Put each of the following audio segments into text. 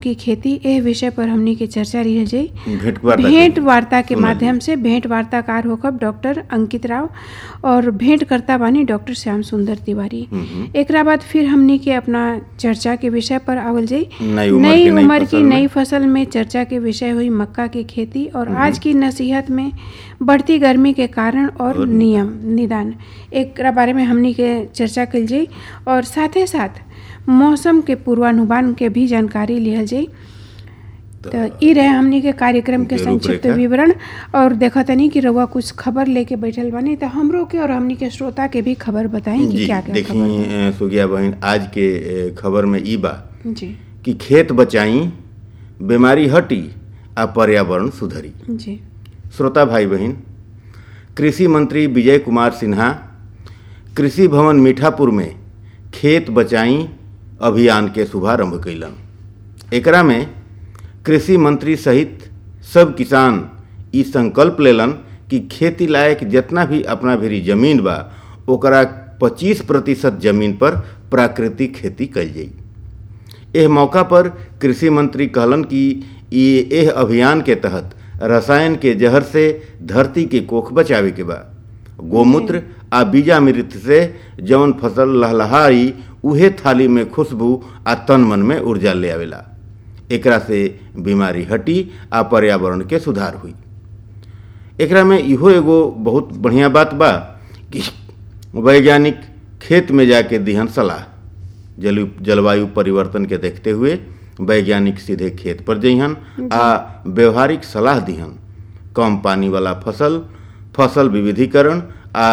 की खेती, यह विषय पर हमनी के चर्चा रही जाई भेंट वार्ता के माध्यम से। भेंट वार्ताकार होकर डॉक्टर अंकित राव और भेंट करता बानी डॉक्टर श्याम सुंदर तिवारी। एकरा बाद फिर हमनी के अपना चर्चा के विषय पर आवल जाई। नई उम्र की नई फसल में चर्चा के विषय हुई मक्का की खेती और आज की नसीहत में बढ़ती गर्मी के कारण और निदान, एक बारे में हमनी के चर्चा कल जाई और साथ ही साथ मौसम के पूर्वानुमान के भी जानकारी लिहल जाई। तो ये रहे हमनी के कार्यक्रम के संक्षिप्त विवरण। और देखा तनी कि रउआ कुछ खबर लेके बैठल बानी, तो हमरो के और हमनी के श्रोता के भी खबर बताएं कि क्या क्या खबर है। सुगिया बहन, आज के खबर में ई बा जी कि खेत बचाई, बीमारी हटी आ पर्यावरण सुधरी। जी श्रोता भाई बहन, कृषि मंत्री विजय कुमार सिन्हा कृषि भवन मीठापुर में खेत बचाई अभियान के शुभारंभ कैलन। एकरा में कृषि मंत्री सहित सब किसान ई संकल्प लेलन कि खेती लायक जितना भी अपना भीरी जमीन बा ओकरा 25% जमीन पर प्राकृतिक खेती कल जाई। एह मौका पर कृषि मंत्री कहलन कि यह अभियान के तहत रसायन के जहर से धरती के कोख बचावे के बा। गोमूत्र आ बीजामृत से जौन फसल लहलहाई उहे थाली में खुशबू आ तन मन में ऊर्जा ले आवेला। एकरा से बीमारी हटी आ पर्यावरण के सुधार हुई। एकरा में इहो एगो बहुत बढ़िया बात बा कि वैज्ञानिक खेत में जाके दिहन सलाह। जलवायु परिवर्तन के देखते हुए वैज्ञानिक सीधे खेत पर जइहन आ व्यवहारिक सलाह दिहन। कम पानी वाला फसल विविधीकरण आ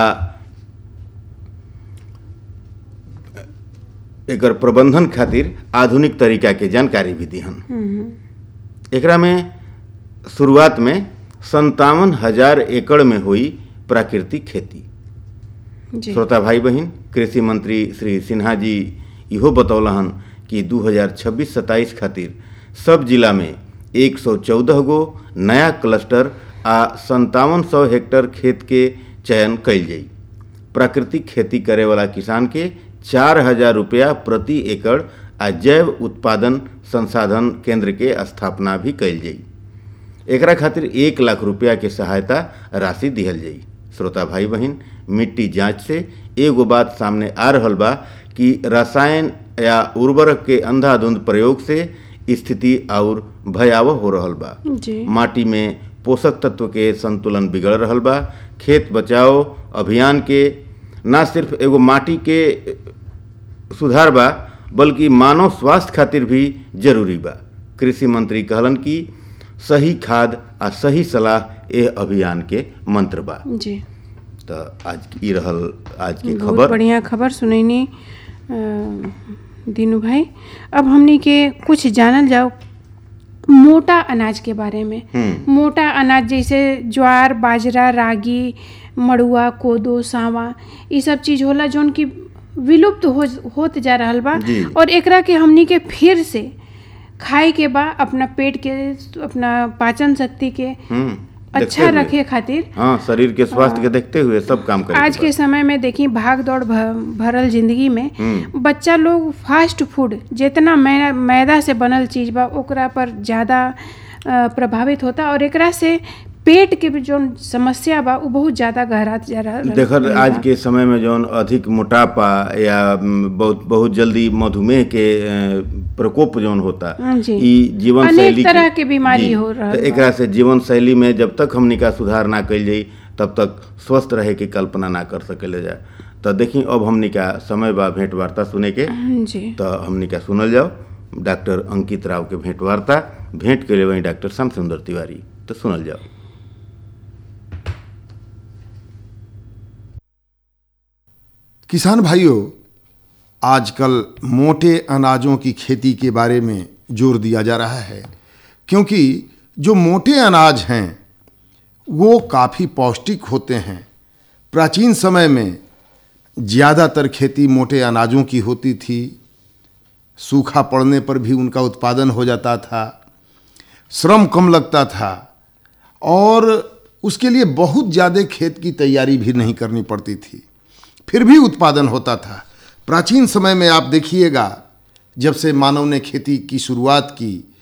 एकर प्रबंधन खातिर आधुनिक तरीका के जानकारी भी दिहन। एकरा में शुरुआत में 57,000 एकड़ में हुई प्राकृतिक खेती। श्रोता भाई बहन, कृषि मंत्री श्री सिन्हा जी इहो बतौलहन कि 2026-27 खातिर सब जिला में 114 गो नया क्लस्टर आ 5700 हेक्टेयर खेत के चयन कइल जाई। प्राकृतिक खेती करे वाला किसान के 4,000 रुपया प्रति एकड़ आ जैव उत्पादन संसाधन केंद्र के स्थापना भी कइल जाई। एकरा खातिर 1 लाख रुपया के सहायता राशि दिहल जाई। श्रोता भाई बहन, मिट्टी जांच से एगो बात सामने आ रहल बा कि रसायन या उर्वरक के अंधाधुंध प्रयोग से स्थिति और भयावह हो रहल बा। माटी में पोषक तत्व के संतुलन बिगड़ रहल बा। खेत बचाओ अभियान के ना सिर्फ एगो माटी के सुधार बा बल्कि मानव स्वास्थ्य खातिर भी जरूरी बा। कृषि मंत्री कहलन कि सही खाद आ सही सलाह यह अभियान के मंत्र बा। जी तो आज की रहल आज की खबर। बहुत बढ़िया खबर सुनैनी दीनू भाई। अब हमनी के कुछ जानल जाओ मोटा अनाज के बारे में। मोटा अनाज जैसे ज्वार, बाजरा, रागी, मड़ुआ, कोदो, सावा, ये सब चीज होला जौन की विलुप्त होत जा रहल बा और एकरा के हमनी के फिर से खाए के बा अपना पेट के, अपना पाचन शक्ति के अच्छा रखे खातिर। हाँ, शरीर के स्वास्थ्य के देखते हुए सब काम करें। आज के समय में देखिए भाग दौड़ भरल जिंदगी में बच्चा लोग फास्ट फूड जितना मैदा से बनल चीज बा ओकरा पर ज़्यादा प्रभावित होता और एकरा से पेट के भी जो समस्या बा वो बहुत ज़्यादा गहरात जा रहा है। देखल आज के समय में जो अधिक मोटापा या बहुत जल्दी मधुमेह के प्रकोप जो होता ई जीवन शैली अनेक तरह के बीमारी हो रहा है। एकरा से जीवन शैली में जब तक हमनी का सुधार ना कइल जाई तब तक स्वस्थ रहे की कल्पना ना कर सकेले जा। तो देखी अब हमनी का समय बा भेंट वार्ता सुने के। तो हमनी का सुनल जाओ डॉक्टर अंकित राव के भेंट वार्ता। भेंट के लिए वही डॉक्टर श्याम सुंदर तिवारी। तो सुनल जाओ। किसान भाइयों, आजकल मोटे अनाजों की खेती के बारे में जोर दिया जा रहा है क्योंकि जो मोटे अनाज हैं वो काफ़ी पौष्टिक होते हैं। प्राचीन समय में ज़्यादातर खेती मोटे अनाजों की होती थी। सूखा पड़ने पर भी उनका उत्पादन हो जाता था, श्रम कम लगता था और उसके लिए बहुत ज़्यादा खेत की तैयारी भी नहीं करनी पड़ती थी, फिर भी उत्पादन होता था। प्राचीन समय में आप देखिएगा जब से मानव ने खेती की शुरुआत की